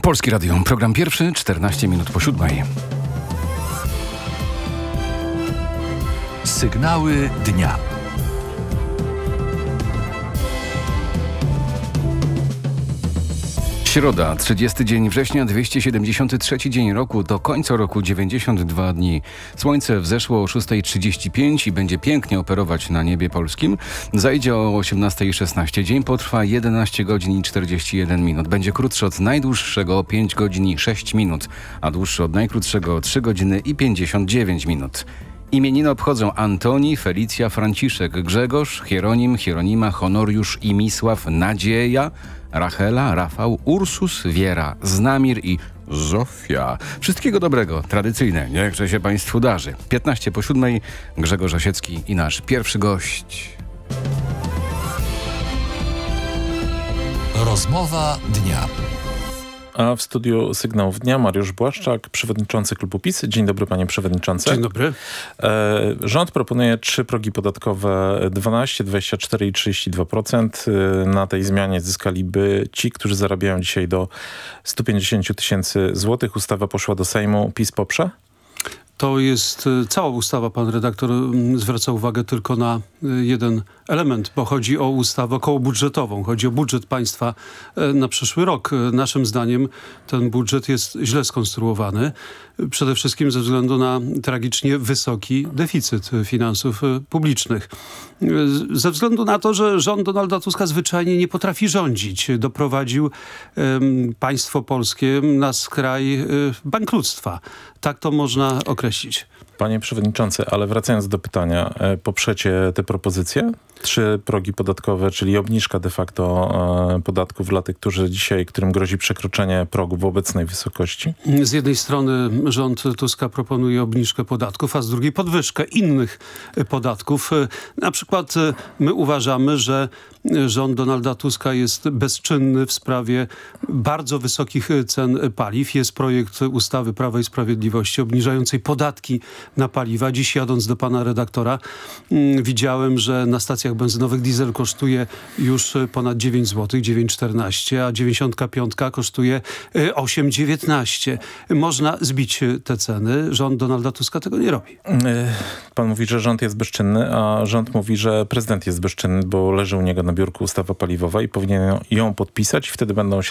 Polskie Radio, program pierwszy, 14 minut po 7. Sygnały dnia. Środa, 30 dzień września, 273 dzień roku, do końca roku 92 dni. Słońce wzeszło o 6:35 i będzie pięknie operować na niebie polskim. Zajdzie o 18:16. Dzień potrwa 11 godzin i 41 minut. Będzie krótszy od najdłuższego o 5 godzin i 6 minut, a dłuższy od najkrótszego o 3 godziny i 59 minut. Imieniny obchodzą Antoni, Felicja, Franciszek, Grzegorz, Hieronim, Hieronima, Honoriusz i Misław, Nadzieja, Rachela, Rafał, Ursus, Wiera, Znamir i Zofia. Wszystkiego dobrego, tradycyjne, niechże się Państwu darzy. 15 po 7, Grzegorz Osiecki i nasz pierwszy gość. Rozmowa dnia. A w studiu Sygnałów Dnia Mariusz Błaszczak, przewodniczący Klubu PiS. Dzień dobry, panie przewodniczący. Dzień dobry. Rząd proponuje 3 progi podatkowe 12, 24 i 32%. Na tej zmianie zyskaliby ci, którzy zarabiają dzisiaj do 150 tysięcy złotych. Ustawa poszła do Sejmu. PiS poprze? To jest cała ustawa. Pan redaktor zwraca uwagę tylko na jeden element, bo chodzi o ustawę okołobudżetową. Chodzi o budżet państwa na przyszły rok. Naszym zdaniem ten budżet jest źle skonstruowany. Przede wszystkim ze względu na tragicznie wysoki deficyt finansów publicznych. Ze względu na to, że rząd Donalda Tuska zwyczajnie nie potrafi rządzić. Doprowadził państwo polskie na skraj bankructwa. Tak to można określić. Panie przewodniczący, ale wracając do pytania, poprzecie te propozycje? 3 progi podatkowe, czyli obniżka de facto podatków dla tych, którym grozi przekroczenie progu w obecnej wysokości? Z jednej strony rząd Tuska proponuje obniżkę podatków, a z drugiej podwyżkę innych podatków. Na przykład my uważamy, że rząd Donalda Tuska jest bezczynny w sprawie bardzo wysokich cen paliw. Jest projekt ustawy Prawa i Sprawiedliwości obniżającej podatki na paliwa. Dziś jadąc do pana redaktora widziałem, że na stacjach benzynowych diesel kosztuje już ponad 9 zł, 9,14, a 95 kosztuje 8,19. Można zbić te ceny. Rząd Donalda Tuska tego nie robi. Pan mówi, że rząd jest bezczynny, a rząd mówi, że prezydent jest bezczynny, bo leży u niego na biurku ustawa paliwowa i powinien ją podpisać i wtedy będą się